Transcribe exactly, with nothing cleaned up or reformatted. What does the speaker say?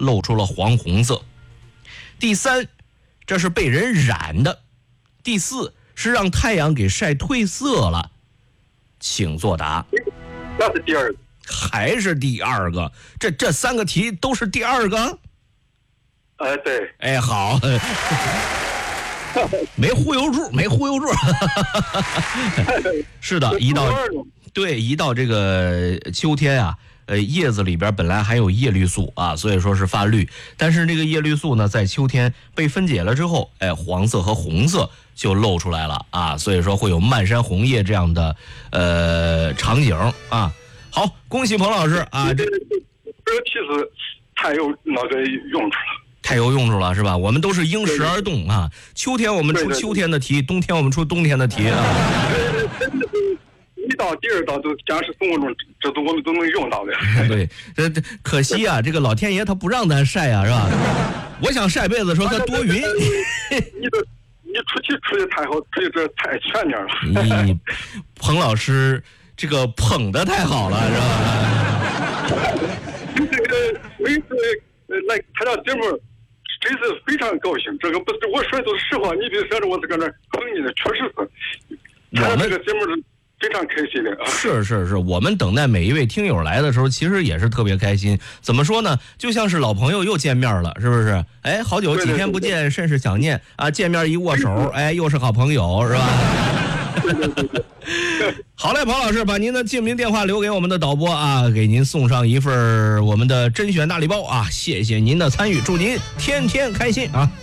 露出了黄红色。第三，这是被人染的。第四，是让太阳给晒褪色了。请作答。 那是第二个。 还是第二个？这这三个题都是第二个？ 哎，对。 哎，好。没忽悠住，没忽悠住。是的，一到对一到这个秋天啊，呃，叶子里边本来还有叶绿素啊，所以说是发绿。但是这个叶绿素呢，在秋天被分解了之后，哎，黄色和红色就露出来了啊，所以说会有漫山红叶这样的呃场景啊。好，恭喜彭老师啊！ 这这个题是太有那个用处了。 太有用处了，是吧？我们都是因时而动啊。秋天我们出秋天的题，冬天我们出冬天的题啊。 一道、第二道都假使生活中，这都我们都能用到的。 对，这这可惜啊，这个老天爷他不让咱晒啊，是吧？我想晒被子的时候，他多云。 你这你出题出的太好，出的这太全面了。 你彭老师这个捧的太好了，是吧？ 这个每次来参加节目。真是非常高兴，这个不是我说的都是实话，你别说着我是搁那捧你的，确实是。我们这个节目是非常开心的啊！ 是是是，我们等待每一位听友来的时候，其实也是特别开心。怎么说呢？就像是老朋友又见面了，是不是？哎，好久几天不见，甚是想念啊！见面一握手，哎，又是好朋友，是吧？ 对对对对。 好嘞，彭老师，把您的姓名电话留给我们的导播啊，给您送上一份我们的甄选大礼包啊！谢谢您的参与，祝您天天开心啊！